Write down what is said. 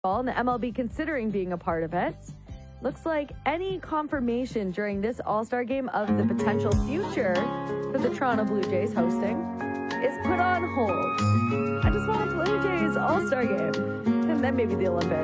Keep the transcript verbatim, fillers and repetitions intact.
and the M L B considering being a part of it. Looks like any confirmation during this All-Star game of the potential future for the Toronto Blue Jays hosting is put on hold. I just want Blue Jays All-Star game and then maybe the Olympics.